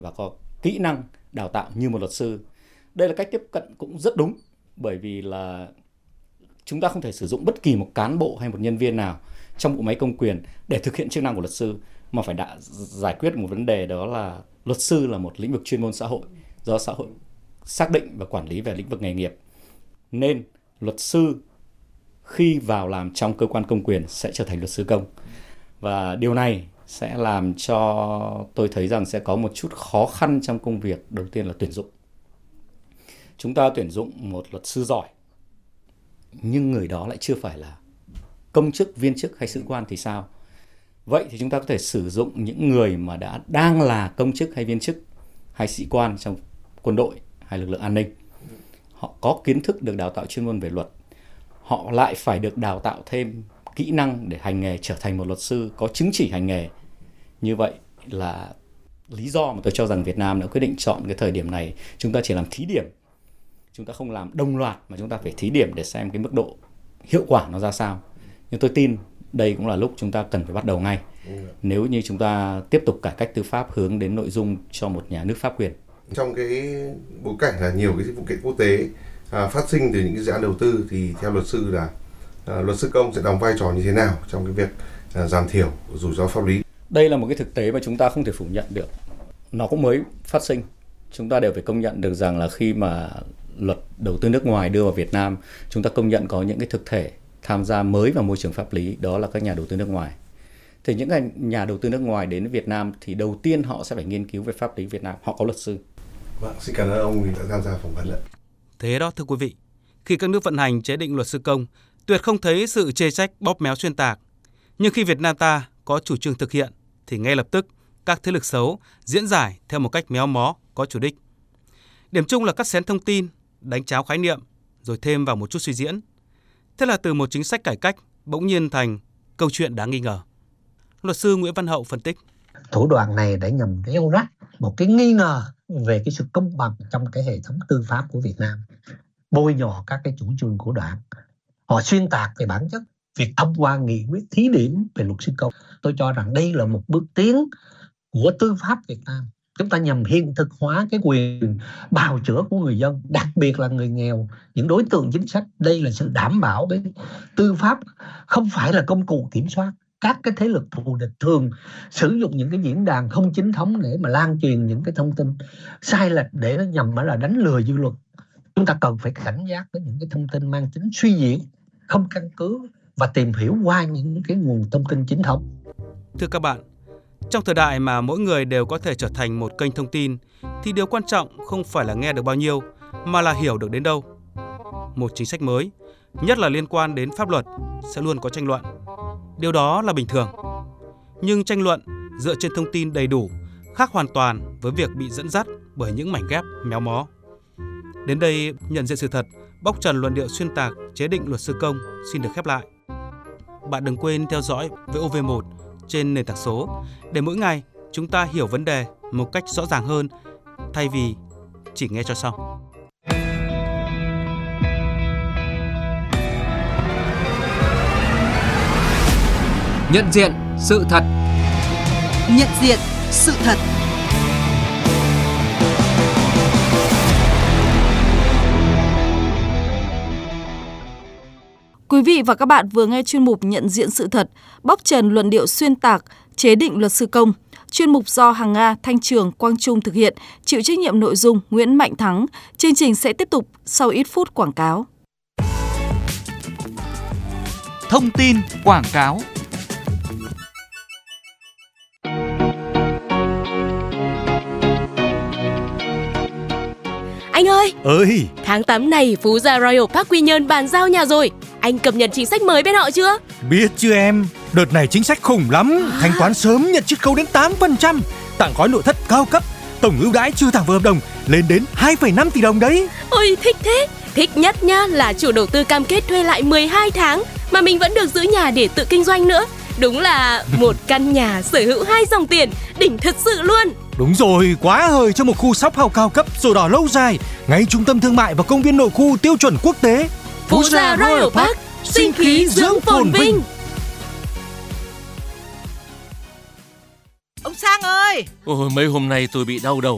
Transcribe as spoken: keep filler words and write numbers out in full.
và có kỹ năng đào tạo như một luật sư. Đây là cách tiếp cận cũng rất đúng, bởi vì là chúng ta không thể sử dụng bất kỳ một cán bộ hay một nhân viên nào trong bộ máy công quyền để thực hiện chức năng của luật sư, mà phải đã giải quyết một vấn đề, đó là luật sư là một lĩnh vực chuyên môn xã hội do xã hội xác định và quản lý về lĩnh vực nghề nghiệp. Nên luật sư khi vào làm trong cơ quan công quyền sẽ trở thành luật sư công. Và điều này sẽ làm cho tôi thấy rằng sẽ có một chút khó khăn trong công việc. Đầu tiên là tuyển dụng. Chúng ta tuyển dụng một luật sư giỏi, nhưng người đó lại chưa phải là công chức, viên chức hay sĩ quan thì sao? Vậy thì chúng ta có thể sử dụng những người mà đã đang là công chức hay viên chức hay sĩ quan trong quân đội hay lực lượng an ninh. Họ có kiến thức được đào tạo chuyên môn về luật. Họ lại phải được đào tạo thêm kỹ năng để hành nghề, trở thành một luật sư có chứng chỉ hành nghề. Như vậy là lý do mà tôi cho rằng Việt Nam đã quyết định chọn cái thời điểm này. Chúng ta chỉ làm thí điểm. Chúng ta không làm đồng loạt, mà chúng ta phải thí điểm để xem cái mức độ hiệu quả nó ra sao. Nhưng tôi tin đây cũng là lúc chúng ta cần phải bắt đầu ngay. Nếu như chúng ta tiếp tục cải cách tư pháp hướng đến nội dung cho một nhà nước pháp quyền. Trong cái bối cảnh là nhiều cái vụ kiện quốc tế à, phát sinh từ những cái dự án đầu tư, thì theo luật sư là à, luật sư công sẽ đóng vai trò như thế nào trong cái việc à, giảm thiểu rủi ro pháp lý? Đây là một cái thực tế mà chúng ta không thể phủ nhận được. Nó cũng mới phát sinh. Chúng ta đều phải công nhận được rằng là khi mà luật đầu tư nước ngoài đưa vào Việt Nam, chúng ta công nhận có những cái thực thể tham gia mới vào môi trường pháp lý, đó là các nhà đầu tư nước ngoài. Thì những nhà đầu tư nước ngoài đến Việt Nam thì đầu tiên họ sẽ phải nghiên cứu về pháp lý Việt Nam, họ có luật sư. Vâng, xin cảm ơn ông vì đã tham gia phỏng vấn ạ. Thế đó thưa quý vị, khi các nước vận hành chế định luật sư công, tuyệt không thấy sự chê trách, bóp méo, xuyên tạc. Nhưng khi Việt Nam ta có chủ trương thực hiện, thì ngay lập tức các thế lực xấu diễn giải theo một cách méo mó, có chủ đích. Điểm chung là cắt xén thông tin, đánh tráo khái niệm, rồi thêm vào một chút suy diễn. Thế là từ một chính sách cải cách bỗng nhiên thành câu chuyện đáng nghi ngờ. Luật sư Nguyễn Văn Hậu phân tích. Thủ đoạn này để nhằm gieo rắc một cái nghi ngờ về cái sự công bằng trong cái hệ thống tư pháp của Việt Nam, bôi nhọ các cái chủ trương của Đảng. Họ xuyên tạc về bản chất việc thông qua nghị quyết thí điểm về luật sư công. Tôi cho rằng đây là một bước tiến của tư pháp Việt Nam. Chúng ta nhằm hiện thực hóa cái quyền bào chữa của người dân, đặc biệt là người nghèo, những đối tượng chính sách. Đây là sự đảm bảo với tư pháp không phải là công cụ kiểm soát. Các cái thế lực thù địch thường sử dụng những cái diễn đàn không chính thống để mà lan truyền những cái thông tin sai lệch để nó nhằm là đánh lừa dư luận. Chúng ta cần phải cảnh giác với những cái thông tin mang tính suy diễn, không căn cứ và tìm hiểu qua những cái nguồn thông tin chính thống. Thưa các bạn, trong thời đại mà mỗi người đều có thể trở thành một kênh thông tin, thì điều quan trọng không phải là nghe được bao nhiêu, mà là hiểu được đến đâu. Một chính sách mới, nhất là liên quan đến pháp luật, sẽ luôn có tranh luận. Điều đó là bình thường. Nhưng tranh luận dựa trên thông tin đầy đủ khác hoàn toàn với việc bị dẫn dắt bởi những mảnh ghép méo mó. Đến đây, nhận diện sự thật, bóc trần luận điệu xuyên tạc chế định luật sư công xin được khép lại. Bạn đừng quên theo dõi vê o vê một trên nền tảng số để mỗi ngày chúng ta hiểu vấn đề một cách rõ ràng hơn, thay vì chỉ nghe cho xong. Nhận diện sự thật. Nhận diện sự thật. Quý vị và các bạn vừa nghe chuyên mục Nhận diện sự thật, bóc trần luận điệu xuyên tạc, chế định luật sư công. Chuyên mục do Hằng Nga, Thanh Trường, Quang Trung thực hiện, chịu trách nhiệm nội dung Nguyễn Mạnh Thắng. Chương trình sẽ tiếp tục sau ít phút quảng cáo. Thông tin quảng cáo. Anh ơi! Ơi! Tháng tám này Phú Gia Royal Park Quy Nhơn bàn giao nhà rồi. Anh cập nhật chính sách mới bên họ chưa? Biết chứ em. Đợt này chính sách khủng lắm. À? Thanh toán sớm nhận chiết khấu đến tám phần trăm. Tặng gói nội thất cao cấp. Tổng ưu đãi chưa thẳng vào hợp đồng lên đến hai phẩy năm tỷ đồng đấy. Ôi thích thế. Thích nhất nha là chủ đầu tư cam kết thuê lại mười hai tháng mà mình vẫn được giữ nhà để tự kinh doanh nữa. Đúng là một căn nhà sở hữu hai dòng tiền, đỉnh thật sự luôn. Đúng rồi, quá hời cho một khu shop house cao cấp, sổ đỏ lâu dài, ngay trung tâm thương mại và công viên nội khu tiêu chuẩn quốc tế. Phú Gia Royal Park, sinh khí dưỡng phồn vinh. Ông Sang ơi! Ôi, mấy hôm nay tôi bị đau đầu